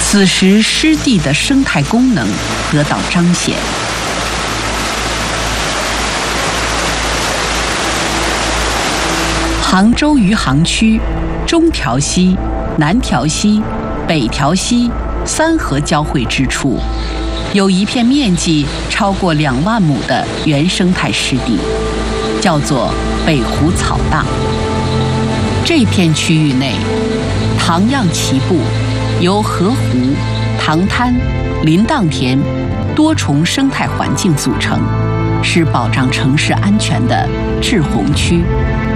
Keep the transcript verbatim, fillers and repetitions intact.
此时湿地的生态功能得到彰显。杭州余杭区中条溪、南条溪、北条溪三河交汇之处，有一片面积超过两万亩的原生态湿地，叫做北湖草荡。这片区域内，塘漾齐布，由河湖、塘滩、林荡田多重生态环境组成，是保障城市安全的滞洪区。